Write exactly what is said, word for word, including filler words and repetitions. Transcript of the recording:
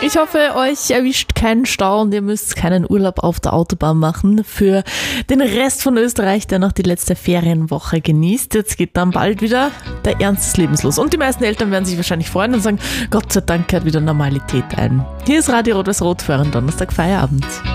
Ich hoffe, euch erwischt keinen Stau und ihr müsst keinen Urlaub auf der Autobahn machen. Für den Rest von Österreich, der noch die letzte Ferienwoche genießt. Jetzt geht dann bald wieder der Ernst des Lebens los. Und die meisten Eltern werden sich wahrscheinlich freuen und sagen, Gott sei Dank kehrt wieder Normalität ein. Hier ist Radio Rot-Weiß-Rot für einen Donnerstag Feierabend.